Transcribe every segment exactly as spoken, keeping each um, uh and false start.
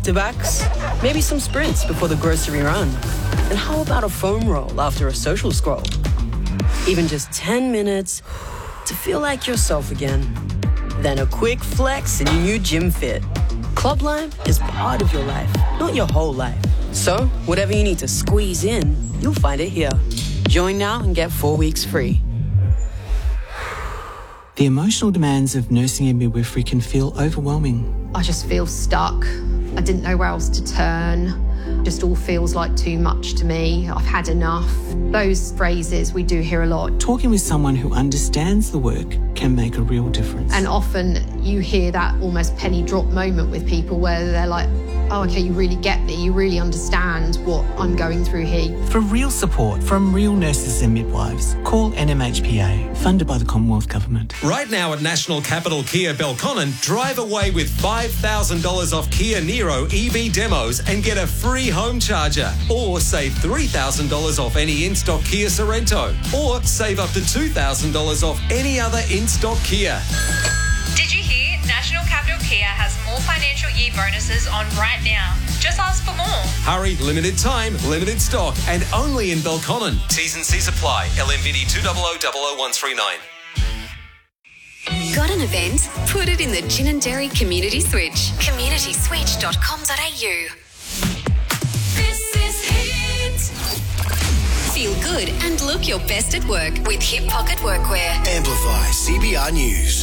back-to-backs? Maybe some sprints before the grocery run? And how about a foam roll after a social scroll? Even just ten minutes to feel like yourself again. Then a quick flex in your new gym fit. Club Lime is part of your life, not your whole life. So, whatever you need to squeeze in, you'll find it here. Join now and get four weeks free. The emotional demands of nursing and midwifery can feel overwhelming. I just feel stuck. I didn't know where else to turn. Just all feels like too much to me. I've had enough. Those phrases we do hear a lot. Talking with someone who understands the work can make a real difference. And often you hear that almost penny drop moment with people where they're like, oh, okay, you really get me. You really understand what I'm going through here. For real support from real nurses and midwives, call N M H P A, funded by the Commonwealth Government. Right now at National Capital Kia Belconnen, drive away with five thousand dollars off Kia Niro E V demos and get a free home charger. Or save three thousand dollars off any in-stock Kia Sorento. Or save up to two thousand dollars off any other in-stock Kia. Did you hear? National Capital Kia has more financial year bonuses on right now. Just ask for more. Hurry, limited time, limited stock, and only in Belconnen. T's and C's apply. L M V D two zero zero zero zero one three nine. Got an event? Put it in the Gin and Dairy Community Switch. community switch dot com dot a u. This is Hit. Feel good and look your best at work with Hip Pocket Workwear. Amplify C B R News.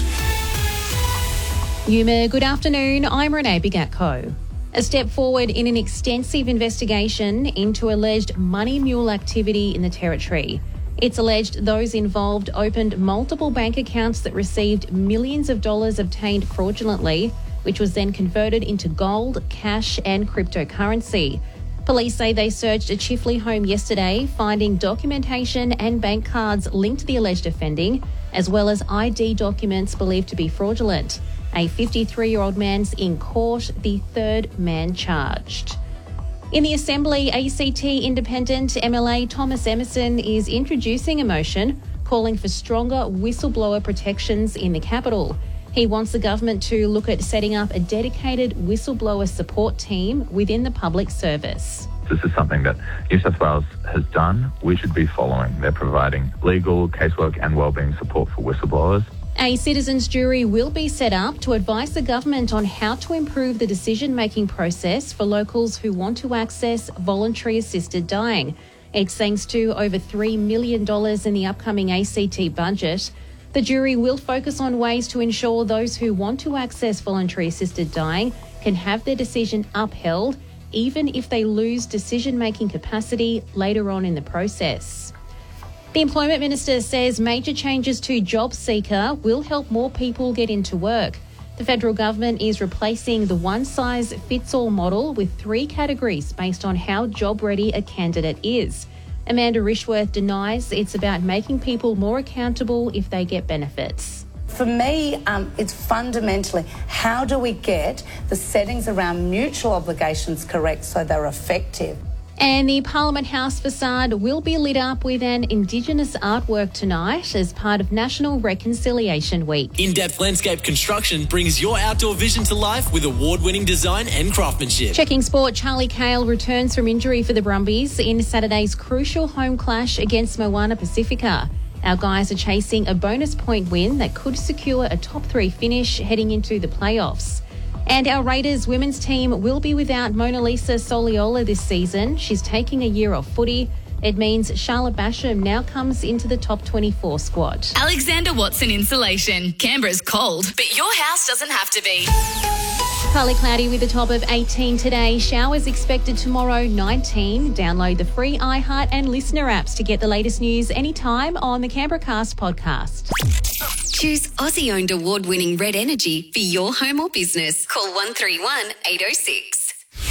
Yuma, good afternoon. I'm Renee Bigatko. A step forward in an extensive investigation into alleged money mule activity in the Territory. It's alleged those involved opened multiple bank accounts that received millions of dollars obtained fraudulently, which was then converted into gold, cash and cryptocurrency. Police say they searched a Chifley home yesterday, finding documentation and bank cards linked to the alleged offending, as well as I D documents believed to be fraudulent. A fifty-three-year-old man's in court, the third man charged. In the Assembly, A C T Independent M L A Thomas Emerson is introducing a motion calling for stronger whistleblower protections in the capital. He wants the government to look at setting up a dedicated whistleblower support team within the public service. This is something that New South Wales has done. We should be following. They're providing legal, casework and wellbeing support for whistleblowers. A citizens' jury will be set up to advise the government on how to improve the decision-making process for locals who want to access voluntary assisted dying. It's thanks to over three million dollars in the upcoming A C T budget. The jury will focus on ways to ensure those who want to access voluntary assisted dying can have their decision upheld, even if they lose decision-making capacity later on in the process. The Employment Minister says major changes to JobSeeker will help more people get into work. The federal government is replacing the one-size-fits-all model with three categories based on how job-ready a candidate is. Amanda Rishworth denies it's about making people more accountable if they get benefits. For me, um, it's fundamentally how do we get the settings around mutual obligations correct so they're effective. And the Parliament House facade will be lit up with an Indigenous artwork tonight as part of National Reconciliation Week. In-depth landscape construction brings your outdoor vision to life with award-winning design and craftsmanship. Checking sport, Charlie Cale returns from injury for the Brumbies in Saturday's crucial home clash against Moana Pacifica. Our guys are chasing a bonus point win that could secure a top three finish heading into the playoffs. And our Raiders women's team will be without Mona Lisa Soliola this season. She's taking a year off footy. It means Charlotte Basham now comes into the top twenty-four squad. Alexander Watson Insulation. Canberra's cold, but your house doesn't have to be. Partly cloudy with a top of eighteen today. Showers expected tomorrow, nineteen. Download the free iHeart and Listener apps to get the latest news anytime on the Canberra Cast podcast. Choose Aussie-owned award-winning Red Energy for your home or business. Call one three one, eight oh six.